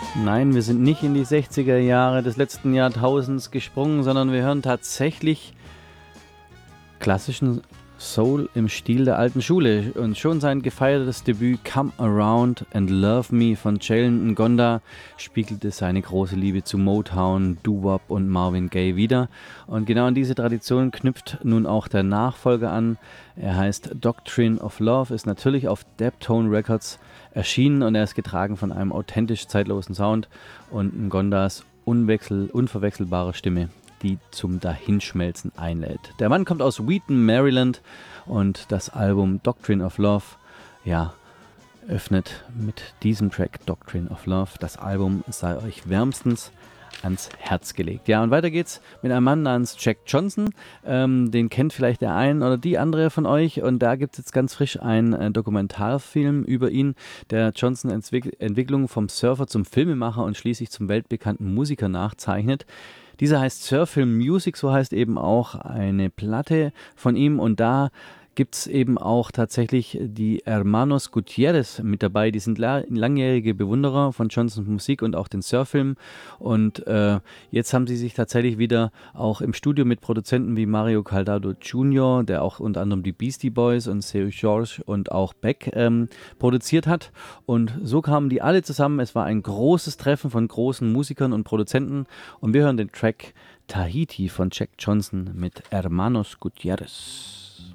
Nein, wir sind nicht in die 60er Jahre des letzten Jahrtausends gesprungen, sondern wir hören tatsächlich klassischen Soul im Stil der alten Schule. Und schon sein gefeiertes Debüt Come Around and Love Me von Jalen Ngonda spiegelte seine große Liebe zu Motown, Doo-Wop und Marvin Gaye wider. Und genau an diese Tradition knüpft nun auch der Nachfolger an. Er heißt Doctrine of Love, ist natürlich auf Deptone Records erschienen und er ist getragen von einem authentisch zeitlosen Sound und Ngondas unverwechselbare Stimme, die zum Dahinschmelzen einlädt. Der Mann kommt aus Wheaton, Maryland und das Album Doctrine of Love, ja, öffnet mit diesem Track Doctrine of Love. Das Album sei euch wärmstens ans Herz gelegt. Ja, und weiter geht's mit einem Mann namens Jack Johnson. Den kennt vielleicht der ein oder die andere von euch. Und da gibt es jetzt ganz frisch einen Dokumentarfilm über ihn, der Johnson Entwicklung vom Surfer zum Filmemacher und schließlich zum weltbekannten Musiker nachzeichnet. Dieser heißt Surfilm Music, so heißt eben auch eine Platte von ihm. Und da gibt es eben auch tatsächlich die Hermanos Gutierrez mit dabei. Die sind langjährige Bewunderer von Johnsons Musik und auch den Surffilm. Und jetzt haben sie sich tatsächlich wieder auch im Studio mit Produzenten wie Mario Caldato Jr., der auch unter anderem die Beastie Boys und Seu Jorge und auch Beck produziert hat. Und so kamen die alle zusammen. Es war ein großes Treffen von großen Musikern und Produzenten. Und wir hören den Track Tahiti von Jack Johnson mit Hermanos Gutierrez.